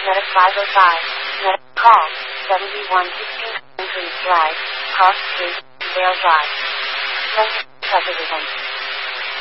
Medic 505. Medic call 7116 Drive, Cross Street, Vale Drive. Subdivision.